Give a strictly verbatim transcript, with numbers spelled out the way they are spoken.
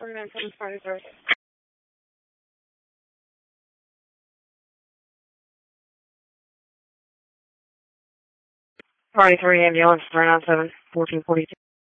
three nine seven Friday, Thursday. Friday, three ambulance, three nine seven, fourteen forty-two.